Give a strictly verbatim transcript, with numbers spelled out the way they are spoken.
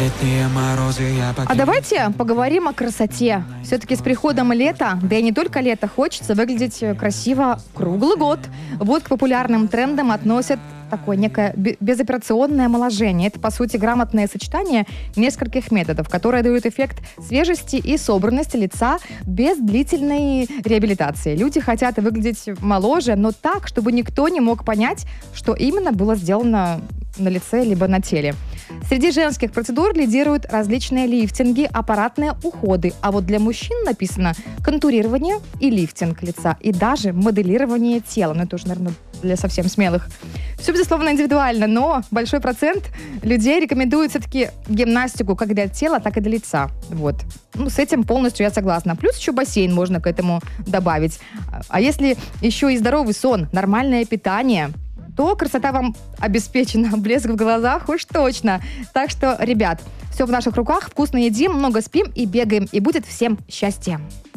летние морозы я А давайте поговорим о красоте. Все-таки с приходом лета, да и не только лета, хочется выглядеть красиво круглый год. Вот к популярным трендам относят такое некое безоперационное омоложение. Это, по сути, грамотное сочетание нескольких методов, которые дают эффект свежести и собранности лица без длительной реабилитации. Люди хотят выглядеть моложе, но так, чтобы никто не мог понять, что именно было сделано на лице либо на теле. Среди женских процедур лидируют различные лифтинги, аппаратные уходы. А вот для мужчин написано контурирование и лифтинг лица, и даже моделирование тела. Ну, это уже, наверное, для совсем смелых. Все, безусловно, индивидуально, но большой процент людей рекомендует все-таки гимнастику как для тела, так и для лица. Вот. Ну, с этим полностью я согласна. Плюс еще бассейн можно к этому добавить. А если еще и здоровый сон, нормальное питание, то красота вам обеспечена, блеск в глазах уж точно. Так что, ребят, все в наших руках, вкусно едим, много спим и бегаем, и будет всем счастье.